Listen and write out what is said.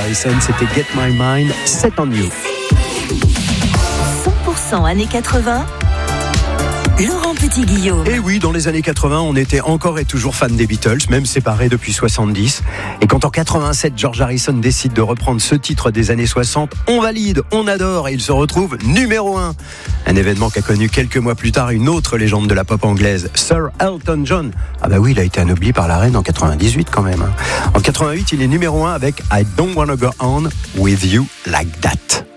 Harrison, c'était Get My Mind Set on You. 100% années 80. Laurent Petit-Guillaume. Et oui, dans les années 80, on était encore et toujours fan des Beatles, même séparés depuis 70. Et quand en 87, George Harrison décide de reprendre ce titre des années 60, on valide, on adore et il se retrouve numéro 1. Un événement qu'a connu quelques mois plus tard une autre légende de la pop anglaise, Sir Elton John. Ah bah oui, il a été anobli par la reine en 98 quand même. En 88, il est numéro 1 avec I Don't Wanna Go On With You Like That.